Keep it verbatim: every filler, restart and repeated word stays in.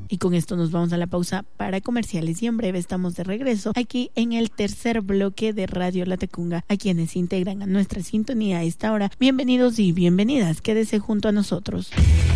Y con esto nos vamos a la pausa para comerciales y en breve estamos de regreso aquí en el tercer bloque de Radio Latacunga. A quienes se integran a nuestra sintonía a esta hora, bienvenidos y bienvenidas. Quédese junto a nosotros.